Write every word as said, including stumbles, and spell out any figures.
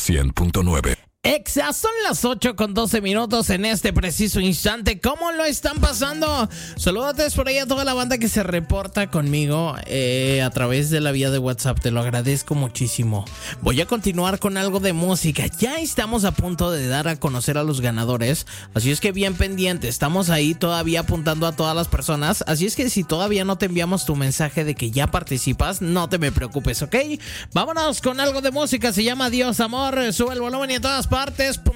cien punto nueve. Exa, son las ocho con doce minutos en este preciso instante. ¿Cómo lo están pasando? Saludos por ahí a toda la banda que se reporta conmigo eh, a través de la vía de WhatsApp. Te lo agradezco muchísimo. Voy a continuar con algo de música. Ya estamos a punto de dar a conocer a los ganadores. Así es que bien pendiente. Estamos ahí todavía apuntando a todas las personas. Así es que si todavía no te enviamos tu mensaje de que ya participas, no te me preocupes, ¿ok? Vámonos con algo de música. Se llama Dios Amor. Sube el volumen y en todas partes.